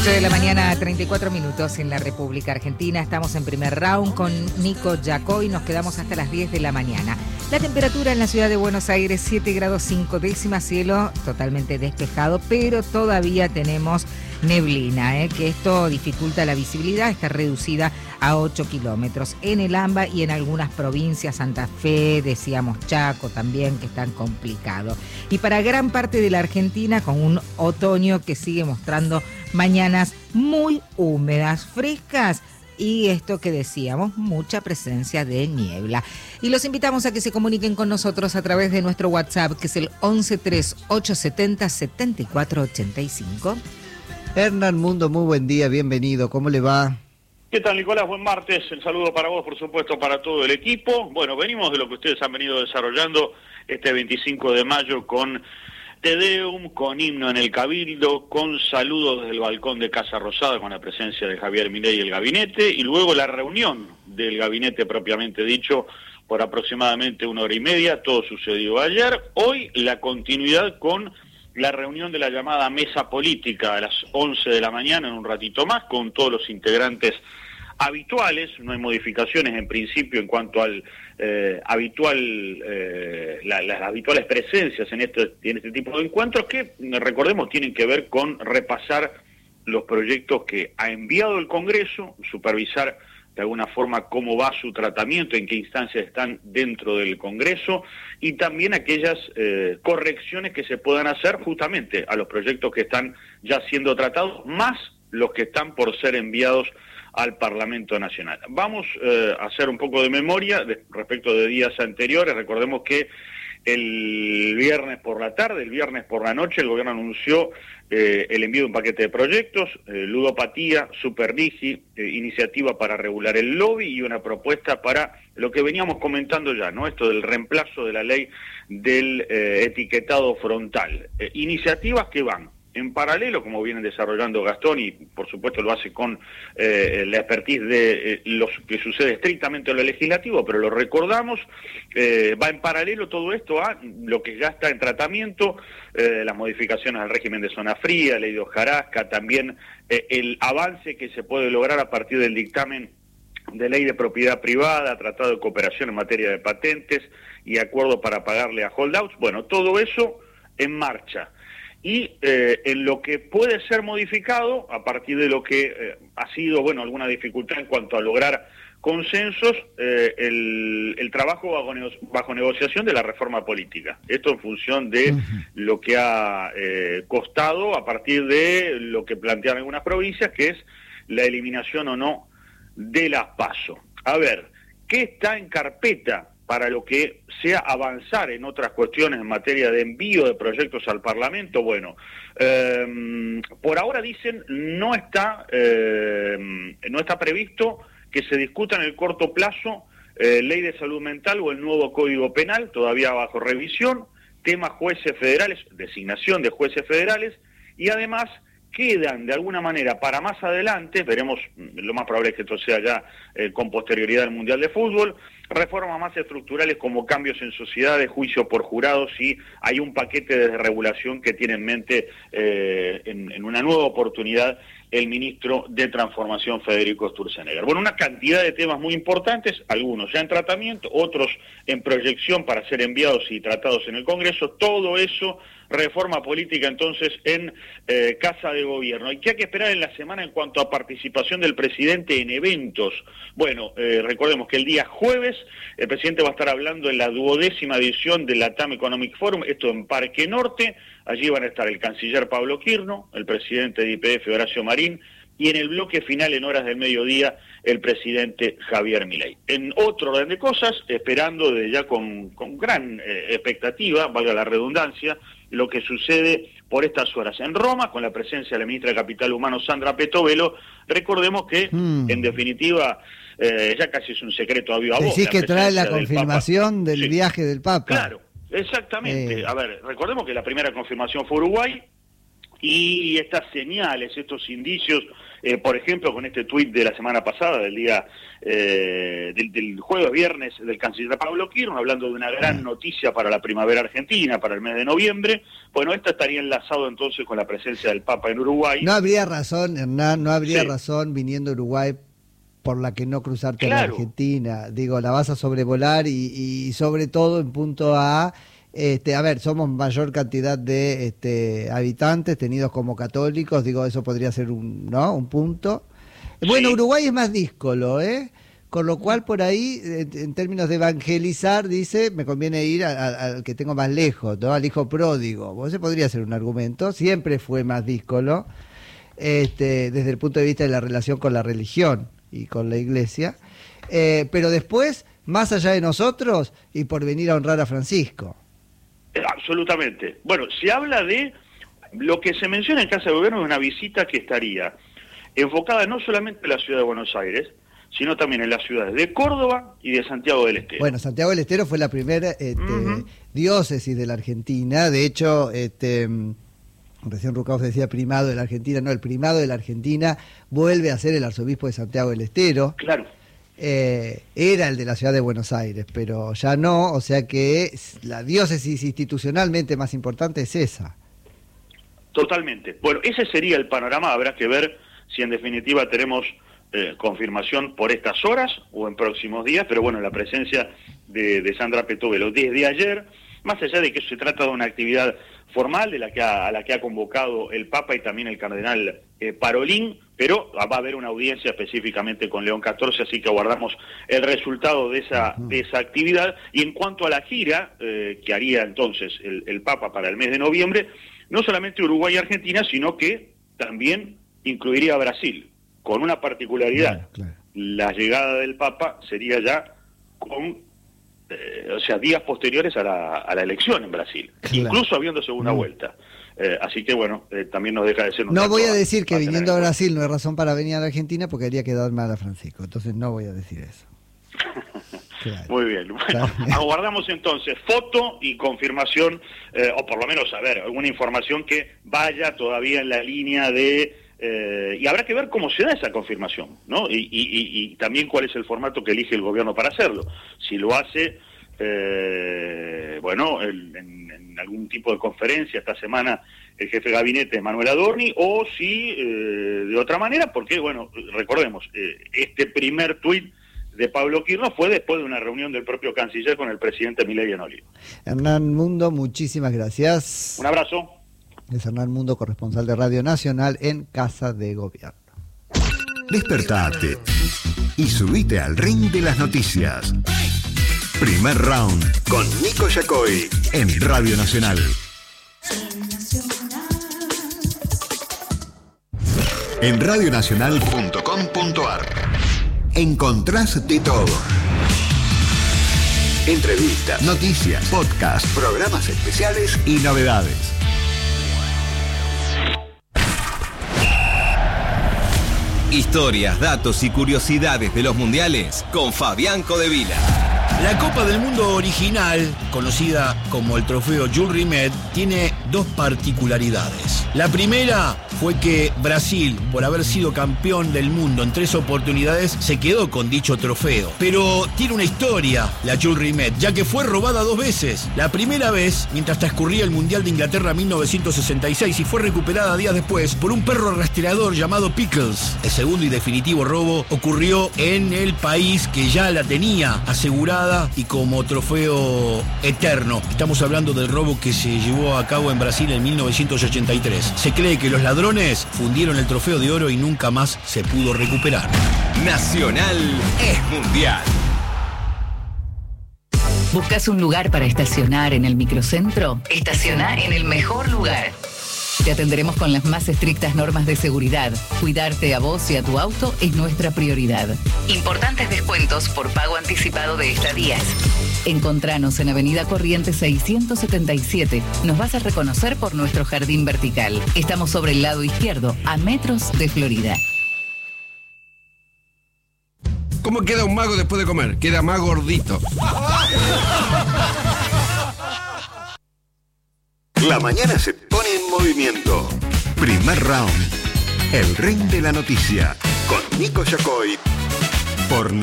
8 de la mañana, 34 minutos en la República Argentina. Estamos en primer round con Nico Yacó y nos quedamos hasta las 10 de la mañana. La temperatura en la ciudad de Buenos Aires, 7 grados 5 décimas, cielo totalmente despejado, pero todavía tenemos neblina, que esto dificulta la visibilidad, está reducida a 8 kilómetros. En el AMBA y en algunas provincias, Santa Fe, decíamos Chaco también, que están complicados. Y para gran parte de la Argentina, con un otoño que sigue mostrando mañanas muy húmedas, frescas, y esto que decíamos, mucha presencia de niebla. Y los invitamos a que se comuniquen con nosotros a través de nuestro WhatsApp, que es el 113870-7485. Hernán Mundo, muy buen día, bienvenido, ¿cómo le va? ¿Qué tal, Nicolás? Buen martes, el saludo para vos, por supuesto, para todo el equipo. Bueno, venimos de lo que ustedes han venido desarrollando este 25 de mayo con Te Deum, con himno en el Cabildo, con saludos desde el balcón de Casa Rosada con la presencia de Javier Milei y el gabinete, y luego la reunión del gabinete propiamente dicho por aproximadamente 1 hora y media, todo sucedió ayer. Hoy la continuidad con la reunión de la llamada mesa política a las 11 de la mañana, en un ratito más, con todos los integrantes habituales. No hay modificaciones en principio en cuanto al las habituales presencias en este tipo de encuentros, que recordemos tienen que ver con repasar los proyectos que ha enviado el Congreso, supervisar de alguna forma cómo va su tratamiento, en qué instancias están dentro del Congreso, y también aquellas correcciones que se puedan hacer justamente a los proyectos que están ya siendo tratados, más los que están por ser enviados al Parlamento Nacional. Vamos a hacer un poco de memoria respecto de días anteriores. Recordemos que el viernes por la tarde, el viernes por la noche, el gobierno anunció el envío de un paquete de proyectos, ludopatía, superdigi, iniciativa para regular el lobby y una propuesta para lo que veníamos comentando ya, ¿no? Esto del reemplazo de la ley del etiquetado frontal. Iniciativas que van en paralelo, como vienen desarrollando Gastón, y por supuesto lo hace con la expertise de lo que sucede estrictamente en lo legislativo, pero lo recordamos, va en paralelo todo esto a lo que ya está en tratamiento, las modificaciones al régimen de zona fría, ley de hojarasca, también el avance que se puede lograr a partir del dictamen de ley de propiedad privada, tratado de cooperación en materia de patentes y acuerdo para pagarle a holdouts. Bueno, todo eso en marcha. Y en lo que puede ser modificado, a partir de lo que ha sido, bueno, alguna dificultad en cuanto a lograr consensos, el trabajo bajo negociación de la reforma política. Esto en función de lo que ha costado a partir de lo que plantean algunas provincias, que es la eliminación o no de las PASO. A ver, ¿qué está en carpeta para lo que sea avanzar en otras cuestiones en materia de envío de proyectos al Parlamento? Bueno, por ahora dicen no está previsto que se discuta en el corto plazo ley de salud mental o el nuevo Código Penal, todavía bajo revisión, tema jueces federales, designación de jueces federales, y además quedan de alguna manera para más adelante, veremos, lo más probable es que esto sea ya con posterioridad al Mundial de Fútbol, reformas más estructurales como cambios en sociedades, juicio por jurados, y hay un paquete de desregulación que tiene en mente en una nueva oportunidad el ministro de Transformación, Federico Sturzenegger. Bueno, una cantidad de temas muy importantes, algunos ya en tratamiento, otros en proyección para ser enviados y tratados en el Congreso. Todo eso, reforma política entonces en Casa de Gobierno. ¿Y qué hay que esperar en la semana en cuanto a participación del presidente en eventos? Bueno, recordemos que el día jueves el presidente va a estar hablando en la 12ª edición del LATAM Economic Forum, esto en Parque Norte. Allí van a estar el canciller Pablo Quirno, el presidente de YPF Horacio Marín, y en el bloque final, en horas del mediodía, el presidente Javier Milei. En otro orden de cosas, esperando desde ya con gran expectativa, valga la redundancia, lo que sucede por estas horas en Roma, con la presencia de la ministra de Capital Humano, Sandra Petovelo. Recordemos que, en definitiva, ya casi es un secreto a viva voz. Decís que trae la confirmación del viaje del Papa. Claro, exactamente. A ver, recordemos que la primera confirmación fue Uruguay, Y estas señales, estos indicios, por ejemplo, con este tuit de la semana pasada, del día del jueves viernes, del canciller Pablo Kirchner, hablando de una gran noticia para la primavera argentina, para el mes de noviembre. Bueno, esto estaría enlazado entonces con la presencia del Papa en Uruguay. No habría razón, Hernán, razón viniendo a Uruguay por la que no cruzarte a la Argentina. Digo, la vas a sobrevolar y sobre todo en punto A. A ver, somos mayor cantidad de habitantes tenidos como católicos, digo, eso podría ser un punto. Bueno, sí. Uruguay es más díscolo, con lo cual por ahí, en términos de evangelizar, dice, me conviene ir al que tengo más lejos, ¿no? Al hijo pródigo. Ese podría ser un argumento, siempre fue más díscolo, desde el punto de vista de la relación con la religión y con la iglesia, pero después, más allá de nosotros, y por venir a honrar a Francisco. Absolutamente. Bueno, se habla de lo que se menciona en Casa de Gobierno, de una visita que estaría enfocada no solamente en la ciudad de Buenos Aires, sino también en las ciudades de Córdoba y de Santiago del Estero. Bueno, Santiago del Estero fue la primera diócesis de la Argentina. De hecho, recién Rucauf decía primado de la Argentina. No, el primado de la Argentina vuelve a ser el arzobispo de Santiago del Estero. Claro. Era el de la ciudad de Buenos Aires, pero ya no, o sea que la diócesis institucionalmente más importante es esa. Totalmente. Bueno, ese sería el panorama. Habrá que ver si en definitiva tenemos confirmación por estas horas o en próximos días, pero bueno, la presencia de Sandra Petovelo desde ayer, más allá de que se trata de una actividad formal a la que ha convocado el Papa y también el cardenal Parolin, pero va a haber una audiencia específicamente con León XIV, así que aguardamos el resultado de esa actividad. Y en cuanto a la gira que haría entonces el Papa para el mes de noviembre, no solamente Uruguay y Argentina, sino que también incluiría a Brasil, con una particularidad. Claro. La llegada del Papa sería ya con días posteriores a la elección en Brasil, incluso habiendo segunda vuelta. Así que bueno, también nos deja de ser un... No voy a decir que viniendo a Brasil no hay razón para venir a la Argentina, porque haría quedar mal a Francisco, entonces no voy a decir eso. Claro. Muy bien, bueno, aguardamos entonces foto y confirmación, o por lo menos, a ver, alguna información que vaya todavía en la línea de... y habrá que ver cómo se da esa confirmación, ¿no? Y también cuál es el formato que elige el gobierno para hacerlo. Si lo hace, en algún tipo de conferencia esta semana el jefe de gabinete Manuel Adorni, o si de otra manera, porque, bueno, recordemos, este primer tuit de Pablo Kirchner fue después de una reunión del propio canciller con el presidente Milei en Olivo. Hernán Mundo, muchísimas gracias. Un abrazo. Es Hernán Mundo, corresponsal de Radio Nacional en Casa de Gobierno. Despertate y subite al ring de las noticias. Primer round con Nico Yacoy en Radio Nacional. En radionacional.com.ar encontrás de todo. Entrevistas, noticias, podcasts, programas especiales y novedades. Historias, datos y curiosidades de los mundiales con Fabián Codevila. La Copa del Mundo original, conocida como el trofeo Jules Rimet, tiene dos particularidades. La primera fue que Brasil, por haber sido campeón del mundo en 3 oportunidades, se quedó con dicho trofeo. Pero tiene una historia, la Jules Rimet, ya que fue robada 2 veces. La primera vez, mientras transcurría el Mundial de Inglaterra 1966, y fue recuperada días después por un perro rastreador llamado Pickles. El segundo y definitivo robo ocurrió en el país que ya la tenía asegurada y como trofeo eterno. Estamos hablando del robo que se llevó a cabo en Brasil en 1983. Se cree que los ladrones fundieron el trofeo de oro y nunca más se pudo recuperar. Nacional es mundial. ¿Buscas un lugar para estacionar en el microcentro? Estaciona en el mejor lugar. Te atenderemos con las más estrictas normas de seguridad. Cuidarte a vos y a tu auto es nuestra prioridad. Importantes descuentos por pago anticipado de estadías. Encontranos en Avenida Corrientes 677. Nos vas a reconocer por nuestro jardín vertical. Estamos sobre el lado izquierdo, a metros de Florida. ¿Cómo queda un mago después de comer? Queda más gordito. La mañana se pone en movimiento. Primer Round. El ring de la noticia. Con Nico Yacoy. Por